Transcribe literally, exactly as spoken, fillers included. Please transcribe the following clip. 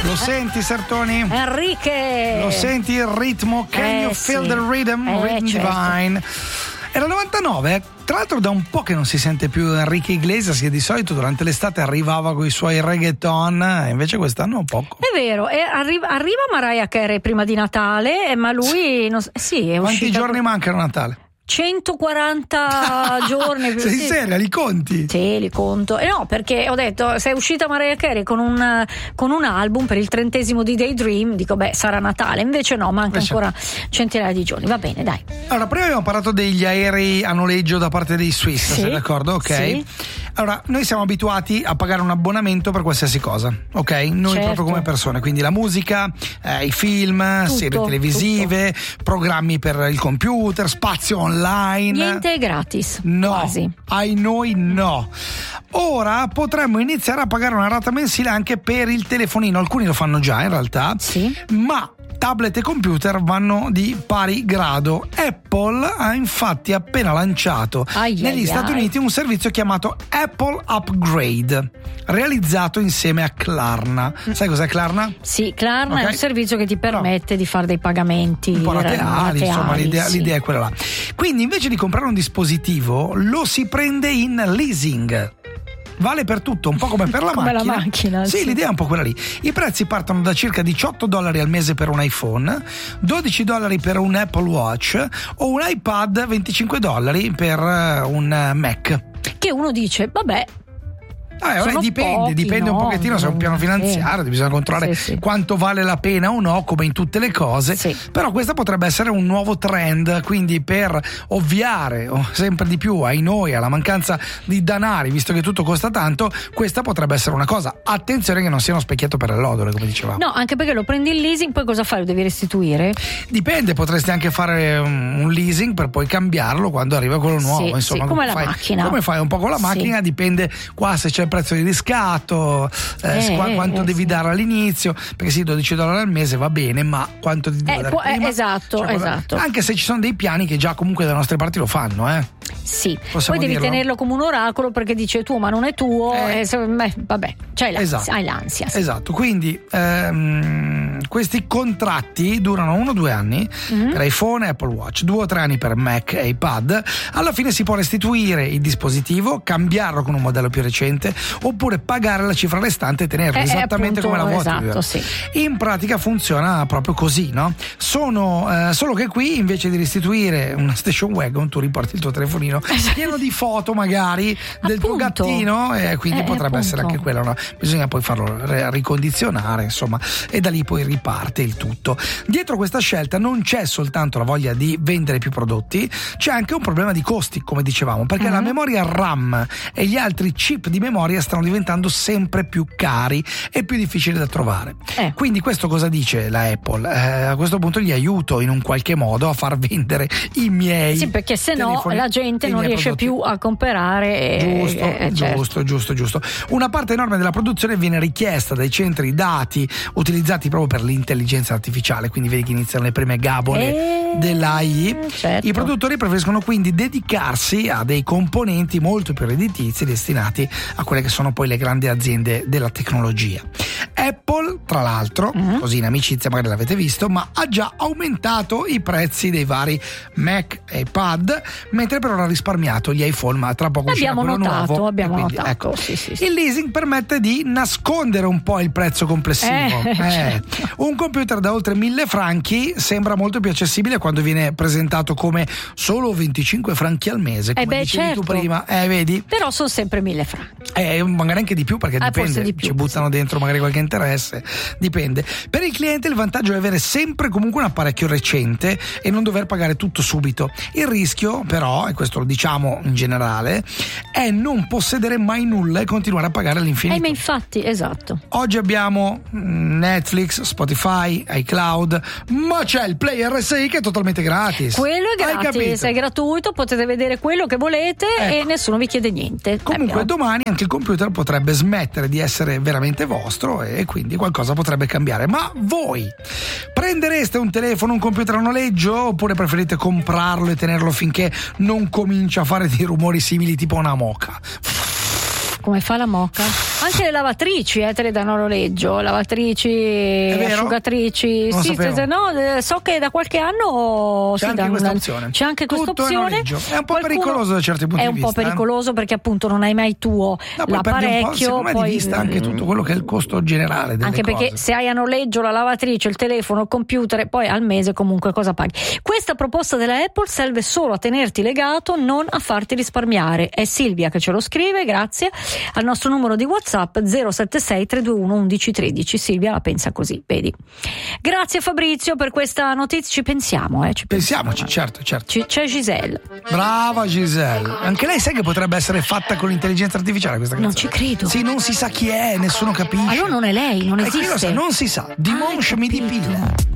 Lo senti, Sartoni? Enrique! Lo senti il ritmo? Can eh, you feel sì. the rhythm? Eh, Rhythm certo. divine. Era novantanove, tra l'altro da un po' che non si sente più Enrique Iglesias, che di solito durante l'estate arrivava con i suoi reggaeton, invece quest'anno poco. È vero, e arriva, arriva Mariah Carey prima di Natale, eh, ma lui non, sì, è Quanti uscita giorni mancano a Natale? centoquaranta giorni. Sei sì. seria, li conti? Sì, li conto. E eh no, perché ho detto, se è uscita Mariah Carey con un, con un album per il trentesimo di Daydream, dico beh, sarà Natale. Invece no, manca Invece... ancora centinaia di giorni. Va bene, dai. Allora, prima abbiamo parlato degli aerei a noleggio da parte dei Swiss, Sì, sei d'accordo? Ok. sì. Allora, noi siamo abituati a pagare un abbonamento per qualsiasi cosa, ok? Noi Certo. proprio come persone, quindi la musica, eh, i film, Tutto, serie televisive, tutto. programmi per il computer, spazio online. Niente è gratis. No, Quasi. ai noi no. Ora potremmo iniziare a pagare una rata mensile anche per il telefonino. Alcuni lo fanno già in realtà, Sì. ma tablet e computer vanno di pari grado. Apple ha infatti appena lanciato Ai, negli ai, Stati ai. Uniti un servizio chiamato Apple Upgrade, realizzato insieme a Klarna. Sai cos'è Klarna? Sì, Klarna Ok. è un servizio che ti permette di fare dei pagamenti Un po' rateali, rateali, insomma, l'idea, sì. l'idea è quella là. Quindi invece di comprare un dispositivo lo si prende in leasing. Vale per tutto, un po' come per la Come la macchina. macchina, Sì, sì. l'idea è un po' quella lì. I prezzi partono da circa diciotto dollari al mese per un iPhone, dodici dollari per un Apple Watch o un iPad, venticinque dollari per eh, un eh, Mac. Che uno dice, vabbè. Ah, ora Sono dipende, pochi, dipende no? un pochettino se è un piano finanziario, Sì. bisogna controllare Sì, sì. quanto vale la pena o no, come in tutte le cose. Sì. Però questa potrebbe essere un nuovo trend, quindi per ovviare oh, sempre di più ai noi, alla mancanza di danari, visto che tutto costa tanto, questa potrebbe essere una cosa. Attenzione che non sia uno specchietto per l'odore, come dicevamo. No, anche perché lo prendi in leasing, poi cosa fai? Lo devi restituire? Dipende, potresti anche fare un un leasing per poi cambiarlo quando arriva quello nuovo. Sì, Insomma, sì, come la fai, macchina. Come fai un po' con la Sì. macchina, dipende qua se c'è il prezzo di riscatto, eh, Eh, qua- eh, quanto eh, devi sì. dare all'inizio, perché sì, dodici dollari al mese va bene, ma quanto ti devo Eh, dare può- eh, prima? esatto, Cioè, esatto. Anche se ci sono dei piani che già comunque dalle nostre parti lo fanno, eh. Sì, Possiamo poi devi dirlo? tenerlo come un oracolo perché dice tu, ma non è tuo. Eh. E se- beh, vabbè, c'hai l'ansia, Esatto. hai l'ansia. Sì. Esatto, quindi ehm, questi contratti durano uno o due anni Mhm. per iPhone e Apple Watch, due o tre anni per Mac e iPad. Alla fine si può restituire il dispositivo, cambiarlo con un modello più recente oppure pagare la cifra restante e tenerlo Eh, esattamente appunto, come la vuoti. esatto, sì. In pratica funziona proprio così, no? Sono eh, solo che qui invece di restituire una station wagon tu riporti il tuo telefonino pieno di foto magari del tuo Appunto. gattino e quindi Eh, potrebbe appunto. essere anche quella, no? Bisogna poi farlo re- ricondizionare, insomma, e da lì poi riparte il tutto. Dietro questa scelta non c'è soltanto la voglia di vendere più prodotti, c'è anche un problema di costi, come dicevamo, perché Mhm. la memoria RAM e gli altri chip di memoria stanno diventando sempre più cari e più difficili da trovare. Eh. Quindi questo cosa dice la Apple? Eh, a questo punto gli aiuto in un qualche modo a far vendere i miei Sì, perché se no telefoni la e gente i non miei riesce prodotti. più a comprare. eh, Giusto, eh, certo. giusto, giusto, giusto. Una parte enorme della produzione viene richiesta dai centri dati utilizzati proprio per l'intelligenza artificiale, quindi vedi che iniziano le prime gabole Eh, dell'A I. certo. I produttori preferiscono quindi dedicarsi a dei componenti molto più redditizi destinati a quelle che sono poi le grandi aziende della tecnologia. Apple, tra l'altro, Mhm. così in amicizia magari l'avete visto, ma ha già aumentato i prezzi dei vari Mac e iPad, mentre per ora ha risparmiato gli iPhone, ma tra poco uscirà Abbiamo quello notato, nuovo. abbiamo e quindi, notato, ecco. sì, sì, sì. Il leasing permette di nascondere un po' il prezzo complessivo. Eh, Eh, certo. Un computer da oltre mille franchi sembra molto più accessibile quando viene presentato come solo venticinque franchi al mese, come Eh beh, dicevi tu certo. prima. Eh, vedi? Però sono sempre mille franchi. Eh, magari anche di più, perché Ah, dipende, forse di più, ci buttano sì. dentro magari qualche interesse, dipende. Per il cliente il vantaggio è avere sempre comunque un apparecchio recente e non dover pagare tutto subito. Il rischio però, e questo lo diciamo in generale, è non possedere mai nulla e continuare a pagare all'infinito. Eh, ma infatti, esatto. Oggi abbiamo Netflix, Spotify, iCloud, ma c'è il Play R S I che è totalmente gratis. Quello è Hai gratis, capito? è gratuito, potete vedere quello che volete Ecco. e nessuno vi chiede niente. Comunque Abbiamo- domani anche il computer potrebbe smettere di essere veramente vostro e quindi qualcosa potrebbe cambiare. Ma voi prendereste un telefono, un computer a noleggio oppure preferite comprarlo e tenerlo finché non comincia a fare dei rumori simili tipo una moca? come fa la moca? Anche le lavatrici eh, te le danno a noleggio, lavatrici, asciugatrici. Non sì, se, no, so che da qualche anno c'è sì, anche questa una, opzione. C'è anche questa Tutto opzione. È un po' Qualcuno pericoloso da certi punti di vista. È un po' pericoloso eh? perché appunto non hai mai tuo no, l'apparecchio. Poi poi di vista anche tutto quello che è il costo generale delle anche cose. Perché se hai a noleggio la lavatrice, il telefono, il computer, poi al mese comunque cosa paghi? Questa proposta della Apple serve solo a tenerti legato, non a farti risparmiare. È Silvia che ce lo scrive, grazie al nostro numero di WhatsApp zero sette sei tre due uno uno uno uno tre. Silvia la pensa così, vedi. Grazie Fabrizio per questa notizia, ci pensiamo, eh, ci pensiamoci, certo, certo. C- c'è Giselle. Brava Giselle. Anche lei sai che potrebbe essere fatta con l'intelligenza artificiale questa canzone? Non ci credo. Sì, non si sa chi è, nessuno capisce. Allora non è lei, non esiste. Eh, non si sa. Dimoscia mi di pilla.